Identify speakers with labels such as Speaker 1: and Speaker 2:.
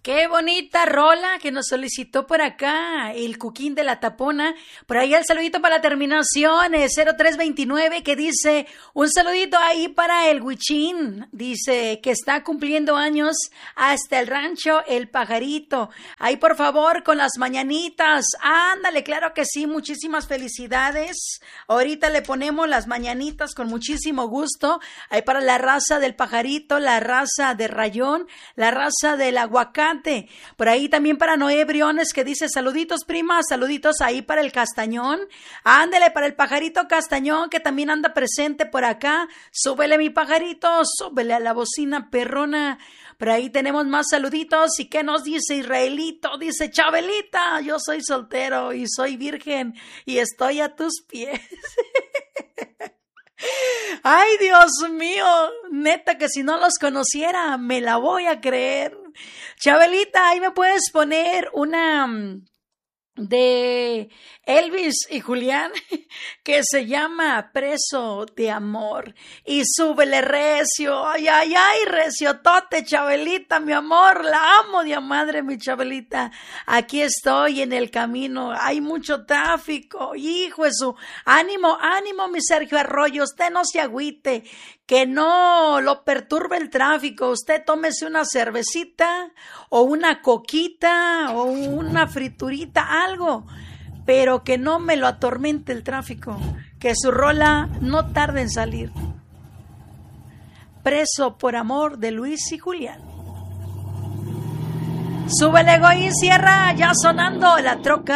Speaker 1: Qué bonita rola que nos solicitó por acá el Cuquín de la Tapona. Por ahí el saludito para la terminación 0329 que dice un saludito ahí para el Huichín. Dice que está cumpliendo años hasta el rancho El Pajarito. Ahí por favor con las mañanitas. Ándale, claro que sí, muchísimas felicidades. Ahorita le ponemos las mañanitas con muchísimo gusto. Ahí para la raza del Pajarito, la raza de Rayón, la raza del Aguacate. Por ahí también para Noé Briones que dice saluditos prima, saluditos ahí para el Castañón. Ándele para el Pajarito Castañón que también anda presente por acá. Súbele mi pajarito, súbele a la bocina perrona. Por ahí tenemos más saluditos. ¿Y qué nos dice Israelito? Dice Chabelita, yo soy soltero y soy virgen y estoy a tus pies. Ay, Dios mío, neta que si no los conociera me la voy a creer. Chabelita, ahí me puedes poner una de Elvis y Julián que se llama Preso de Amor y súbele recio, ay, ay, ay, reciotote, Chabelita, mi amor, la amo de madre, mi Chabelita, aquí estoy en el camino, hay mucho tráfico, hijo de su, ánimo, ánimo, mi Sergio Arroyo, usted no se agüite, que no lo perturbe el tráfico, usted tómese una cervecita o una coquita o una friturita, algo, pero que no me lo atormente el tráfico, que su rola no tarde en salir. Preso por amor de Luis y Julián. Súbele, Goy, Sierra, ya sonando la troca.